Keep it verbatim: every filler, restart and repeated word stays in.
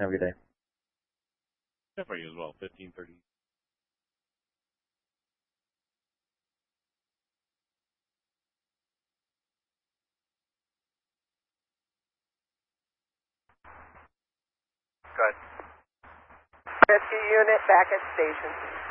Have a good day. Yeah, for you as well. Fifteen thirty. Good. Rescue unit back at station.